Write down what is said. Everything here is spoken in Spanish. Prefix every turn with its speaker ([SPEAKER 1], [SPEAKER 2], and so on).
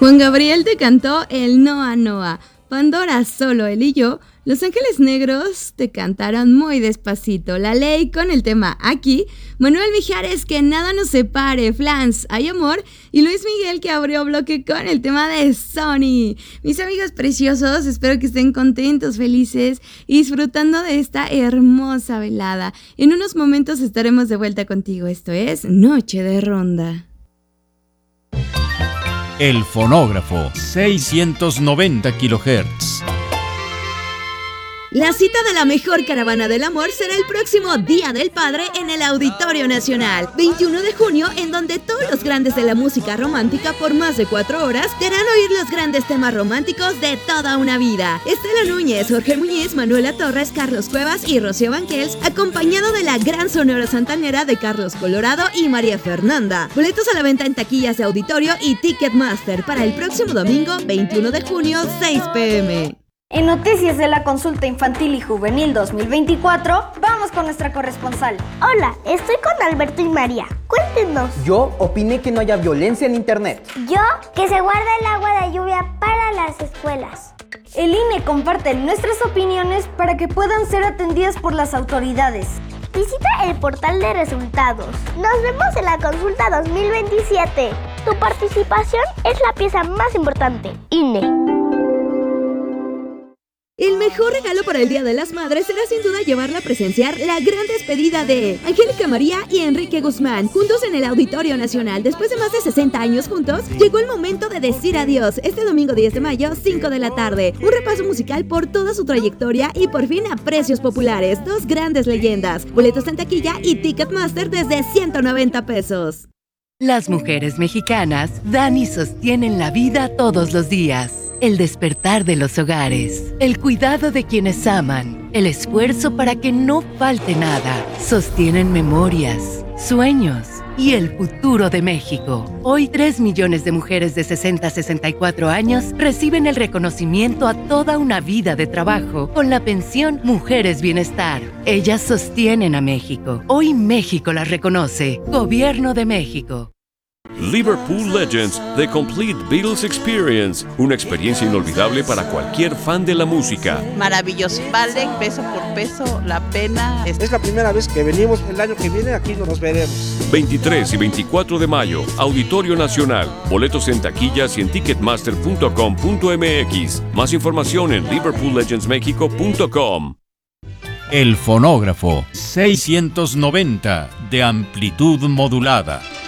[SPEAKER 1] Juan Gabriel te cantó el Noa Noa. Pandora, Solo él y yo. Los Ángeles Negros te cantaron Muy Despacito. La Ley con el tema Aquí. Manuel Mijares, Que Nada Nos Separe. Flans, Hay Amor. Y Luis Miguel, que abrió bloque con el tema de Sony. Mis amigos preciosos, espero que estén contentos, felices y disfrutando de esta hermosa velada. En unos momentos estaremos de vuelta contigo. Esto es Noche de Ronda.
[SPEAKER 2] El fonógrafo, 690 kHz.
[SPEAKER 1] La cita de la mejor caravana del amor será el próximo Día del Padre en el Auditorio Nacional, 21 de junio, en donde todos los grandes de la música romántica por más de 4 horas te harán oír los grandes temas románticos de toda una vida. Estela Núñez, Jorge Muñiz, Manuela Torres, Carlos Cuevas y Rocío Banquels, acompañado de la gran sonora santanera de Carlos Colorado y María Fernanda. Boletos a la venta en taquillas de auditorio y Ticketmaster para el próximo domingo, 21 de junio, 6 p.m.
[SPEAKER 3] En Noticias de la Consulta Infantil y Juvenil 2024, vamos con nuestra corresponsal.
[SPEAKER 4] Hola, estoy con Alberto y María. Cuéntenos.
[SPEAKER 5] Yo opiné que no haya violencia en internet.
[SPEAKER 4] Yo, que se guarda el agua de lluvia para las escuelas.
[SPEAKER 3] El INE comparte nuestras opiniones para que puedan ser atendidas por las autoridades.
[SPEAKER 4] Visita el portal de resultados. Nos vemos en la consulta 2027. Tu participación es la pieza más importante. INE.
[SPEAKER 1] El mejor regalo para el Día de las Madres será sin duda llevarla a presenciar la gran despedida de Angélica María y Enrique Guzmán, juntos en el Auditorio Nacional. Después de más de 60 años juntos, llegó el momento de decir adiós. Este domingo 10 de mayo, 5 de la tarde. Un repaso musical por toda su trayectoria y por fin a precios populares. Dos grandes leyendas. Boletos en taquilla y Ticketmaster desde 190 pesos.
[SPEAKER 6] Las mujeres mexicanas dan y sostienen la vida todos los días. El despertar de los hogares, el cuidado de quienes aman, el esfuerzo para que no falte nada, sostienen memorias, sueños y el futuro de México. Hoy 3 millones de mujeres de 60 a 64 años reciben el reconocimiento a toda una vida de trabajo con la pensión Mujeres Bienestar. Ellas sostienen a México. Hoy México las reconoce. Gobierno de México.
[SPEAKER 7] Liverpool Legends, The Complete Beatles Experience, una experiencia inolvidable para cualquier fan de la música.
[SPEAKER 8] Maravilloso, vale peso por peso la pena.
[SPEAKER 9] Es la primera vez que venimos, el año que viene aquí nos veremos.
[SPEAKER 7] 23 y 24 de mayo, Auditorio Nacional. Boletos en taquillas y en ticketmaster.com.mx. Más información en liverpoollegendsmexico.com.
[SPEAKER 2] El fonógrafo, 690 de amplitud modulada.